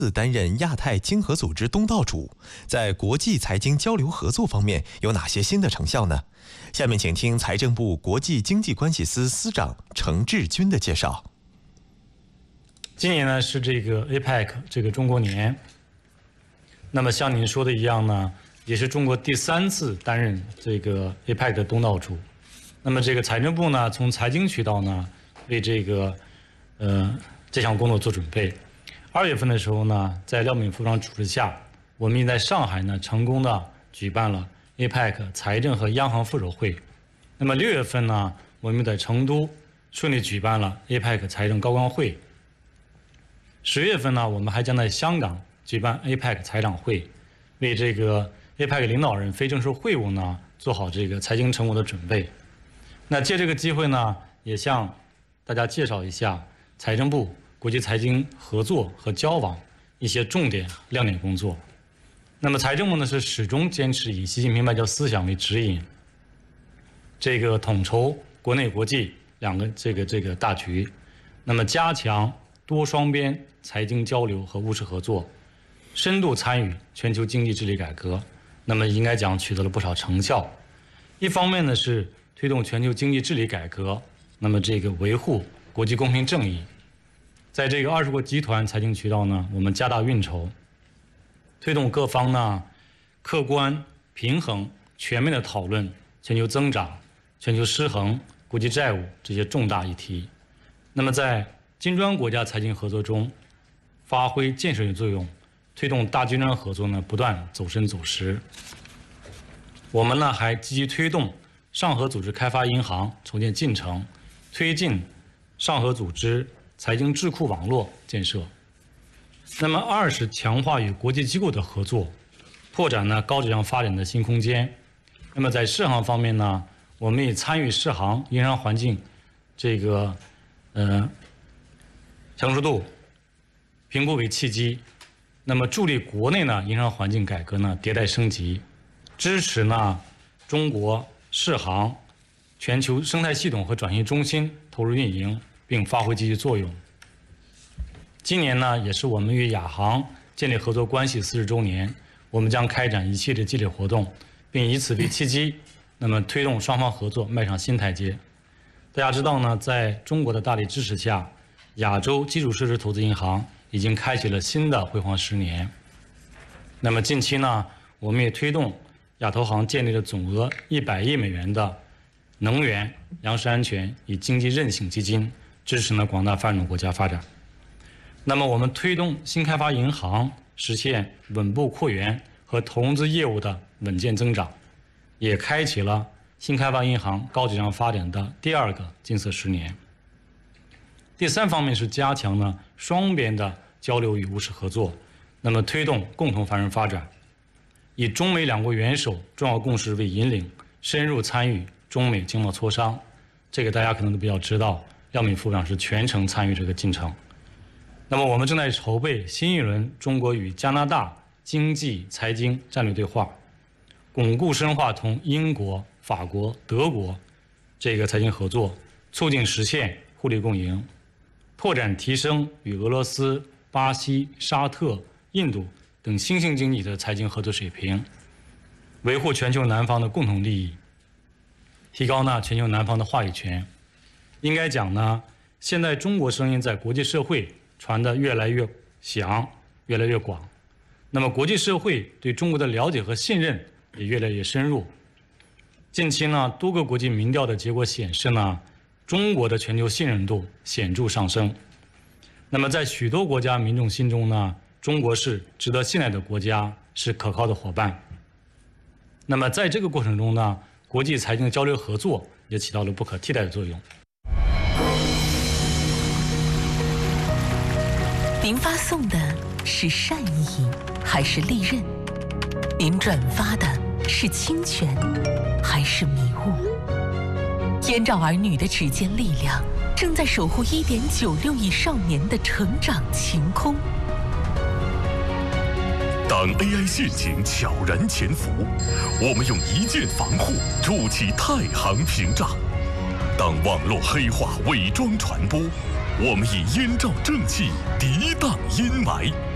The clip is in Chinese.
担任亚太经合组织东道主，在国际财经交流合作方面有哪些新的成效呢？下面请听财政部国际经济关系司司长程志军的介绍。 今年呢是这个 APEC 这个中国年，那么像您说的一样呢，也是中国第3次担任这个 APEC 的东道主。那么这个财政部呢，从财经渠道呢为这个这项工作做准备。2月份的时候呢，在廖敏副部长主持下，我们也在上海呢成功的举办了 APEC 财政和央行副手会。那么6月份呢，我们在成都顺利举办了 APEC 财政高官会。10月份呢，我们还将在香港举办 APEC 财长会，为这个 APEC 领导人非正式会晤呢做好这个财经成果的准备。那借这个机会呢，也向大家介绍一下财政部国际财经合作和交往一些重点亮点工作。那么财政部呢是始终坚持以习近平外交思想为指引，这个统筹国内国际两个这个大局，那么加强多双边财经交流和务实合作，深度参与全球经济治理改革，那么应该讲取得了不少成效。一方面呢是推动全球经济治理改革，那么这个维护国际公平正义。在这个20国集团财经渠道呢，我们加大运筹，推动各方呢客观、平衡、全面的讨论全球增长、全球失衡、国际债务这些重大议题。那么在金砖国家财经合作中发挥建设性作用，推动大金砖合作呢不断走深走实。我们呢还积极推动上合组织开发银行筹建进程，推进上合组织财经智库网络建设。那么2是强化与国际机构的合作，拓展呢高质量发展的新空间。那么在世行方面呢，我们以参与世行营商环境这个成熟度评估为契机，那么助力国内呢营商环境改革呢迭代升级，支持呢中国世行全球生态系统和转型中心投入运营，并发挥积极作用。今年呢，也是我们与亚行建立合作关系40周年，我们将开展一系列激励活动，并以此为契机，那么推动双方合作迈上新台阶。大家知道呢，在中国的大力支持下，亚洲基础设施投资银行已经开启了新的辉煌10年。那么近期呢，我们也推动亚投行建立了总额100亿美元的能源、粮食安全与经济韧性基金，支持呢广大发展中国家发展。那么我们推动新开发银行实现稳步扩员和投资业务的稳健增长，也开启了新开发银行高质量发展的第2个金色10年。第3方面是加强呢双边的交流与务实合作，那么推动共同繁荣发展，以中美2国元首重要共识为引领，深入参与中美经贸磋商。这个大家可能都比较知道，廖敏副部长是全程参与这个进程。那么我们正在筹备新一轮中国与加拿大经济财经战略对话，巩固深化同英国、法国、德国这个财经合作，促进实现互利共赢，拓展提升与俄罗斯、巴西、沙特、印度等新兴经济的财经合作水平，维护全球南方的共同利益，提高呢全球南方的话语权。应该讲呢，现在中国声音在国际社会传得越来越响，越来越广。那么国际社会对中国的了解和信任也越来越深入。近期呢，多个国际民调的结果显示呢，中国的全球信任度显著上升。那么在许多国家民众心中呢，中国是值得信赖的国家，是可靠的伙伴。那么在这个过程中呢，国际财经交流合作也起到了不可替代的作用。 您发送的是善意还是利刃？您转发的是侵权还是迷雾？燕赵儿女的指尖力量正在守护1.96亿少年的成长晴空。 当 AI 陷阱悄然潜伏，我们用一键防护筑起太行屏障；当网络黑话伪装传播，我们以燕赵正气抵挡阴霾。